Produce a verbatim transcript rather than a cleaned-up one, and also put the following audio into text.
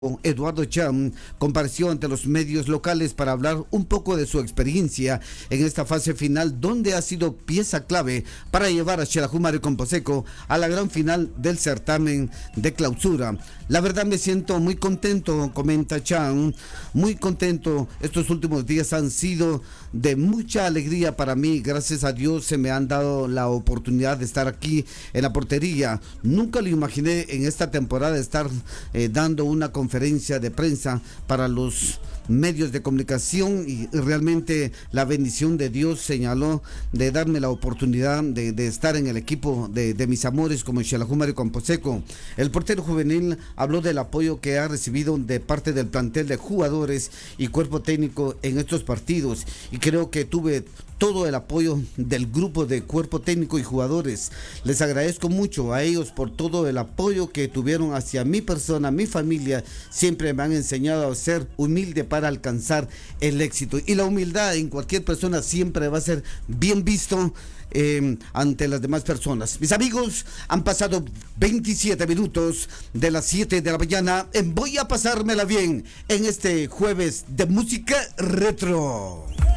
Eduardo Cham compareció ante los medios locales para hablar un poco de su experiencia en esta fase final, donde ha sido pieza clave para llevar a Xelajú Mario Camposeco a la gran final del certamen de clausura. La verdad me siento muy contento, comenta Cham, muy contento. Estos últimos días han sido de mucha alegría para mí. Gracias a Dios se me han dado la oportunidad de estar aquí en la portería. Nunca lo imaginé en esta temporada estar eh, dando una conferencia conferencia de prensa para los medios de comunicación, y realmente la bendición de Dios señaló de darme la oportunidad de, de estar en el equipo de, de mis amores como Xelajú Mario Camposeco. El portero juvenil habló del apoyo que ha recibido de parte del plantel de jugadores y cuerpo técnico en estos partidos, y creo que tuve todo el apoyo del grupo de cuerpo técnico y jugadores. Les agradezco mucho a ellos por todo el apoyo que tuvieron hacia mi persona, mi familia. Siempre me han enseñado a ser humilde para alcanzar el éxito, y la humildad en cualquier persona siempre va a ser bien visto eh, ante las demás personas. Mis amigos, han pasado veintisiete minutos de las siete de la mañana en Voy a Pasármela Bien en este jueves de música retro.